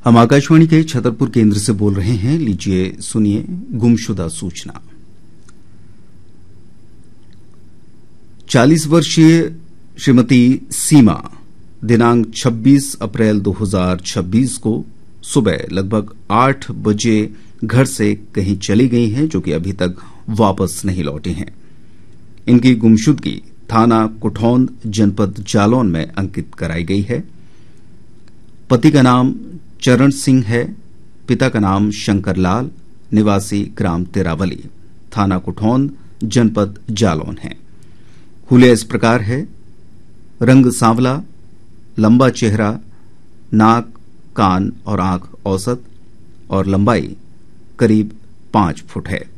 हम आकाशवाणी के छतरपुर केंद्र से बोल रहे हैं। लीजिए सुनिए गुमशुदा सूचना। 40 वर्षीय श्रीमती सीमा दिनांक 26 अप्रैल 2026 को सुबह लगभग 8 बजे घर से कहीं चली गई हैं, जो कि अभी तक वापस नहीं लौटी हैं। इनकी गुमशुदगी थाना कुठौंद जनपद जालौन में अंकित कराई गई है। पति का नाम चरण सिंह है, पिता का नाम शंकर लाल, निवासी ग्राम तेरावली, थाना कुठौंद जनपद जालौन है। हुलिया इस प्रकार है: रंग सांवला, लंबा चेहरा, नाक, कान और आंख औसत और लंबाई करीब 5 फुट है।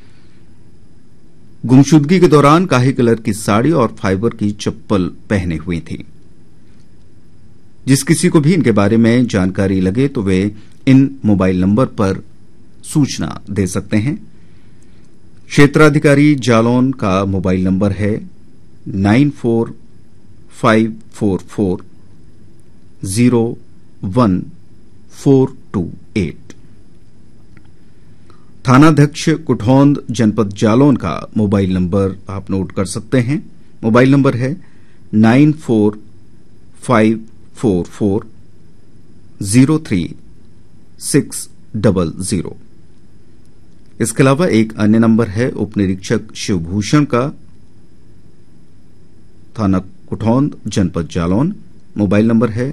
गुमशुदगी के दौरान काहे कलर की साड़ी और फाइबर की चप्पल पहने हुई थी। जिस किसी को भी इनके बारे में जानकारी लगे तो वे इन मोबाइल नंबर पर सूचना दे सकते हैं। क्षेत्राधिकारी जालौन का मोबाइल नंबर है 9454401428। थानाध्यक्ष कुठौंद जनपद जालौन का मोबाइल नंबर आप नोट कर सकते हैं। मोबाइल नंबर है 9454403600। इसके अलावा एक अन्य नंबर है उप निरीक्षक शिवभूषण का, थाना कुठौंद जनपद जालौन। मोबाइल नंबर है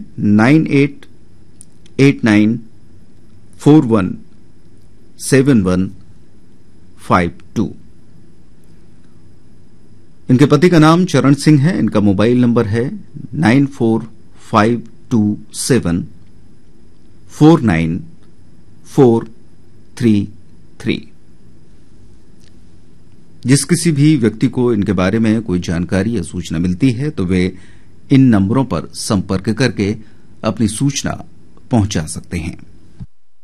9889417152। इनके पति का नाम चरण सिंह है। इनका मोबाइल नंबर है 9452749433। जिस किसी भी व्यक्ति को इनके बारे में कोई जानकारी या सूचना मिलती है तो वे इन नंबरों पर संपर्क करके अपनी सूचना पहुंचा सकते हैं।